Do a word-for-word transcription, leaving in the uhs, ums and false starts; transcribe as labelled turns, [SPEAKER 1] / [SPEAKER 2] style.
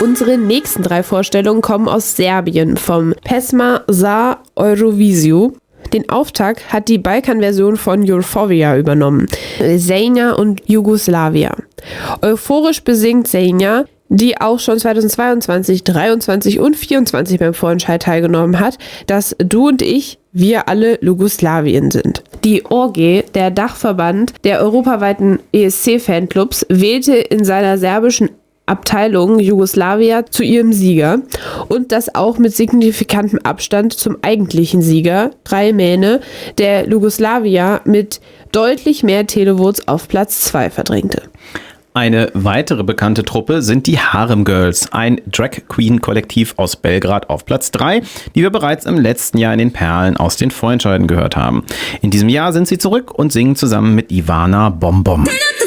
[SPEAKER 1] Unsere nächsten drei Vorstellungen kommen aus Serbien vom Pesma za Euroviziju. Den Auftakt hat die Balkan-Version von Euphoria übernommen, Xenia und Jugoslavia. Euphorisch besingt Xenia, die auch schon zweitausendzweiundzwanzig, dreiundzwanzig und vierundzwanzig beim Vorentscheid teilgenommen hat, dass du und ich, wir alle Jugoslawien sind. Die O G, der Dachverband der europaweiten E S C-Fanclubs, wählte in seiner serbischen Abteilung Jugoslavia zu ihrem Sieger und das auch mit signifikantem Abstand zum eigentlichen Sieger, Rajmene, der Jugoslavia mit deutlich mehr Televotes auf Platz zwei verdrängte.
[SPEAKER 2] Eine weitere bekannte Truppe sind die Harem Girls, ein Drag-Queen-Kollektiv aus Belgrad auf Platz drei, die wir bereits im letzten Jahr in den Perlen aus den Vorentscheiden gehört haben. In diesem Jahr sind sie zurück und singen zusammen mit Ivana Bom Bom.